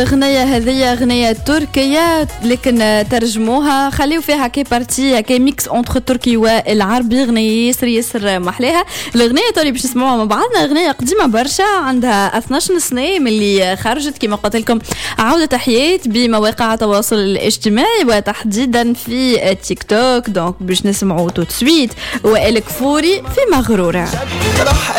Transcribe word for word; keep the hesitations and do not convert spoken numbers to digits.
أغنية هذه أغنية تركية لكن ترجموها خليو فيها كي بارتي كي ميكس أنتر التركي والعربي. أغنية يسر يسر محلاها الأغنية تولي باش نسمعوها مع بعضنا. أغنية قديمة برشا عندها اثناش سنة من اللي خرجت كما قلت لكم عودة حياة بمواقع التواصل الاجتماعي وتحديدا في تيك توك. دونك باش نسمعوا تو سويت وائل كفوري في مغرورة.